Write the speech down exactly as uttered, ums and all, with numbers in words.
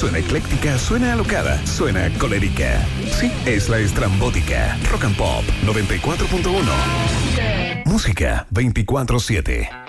Suena ecléctica, suena alocada, suena colérica. Sí, es la estrambótica. Rock and Pop noventa y cuatro punto uno. Música veinticuatro siete.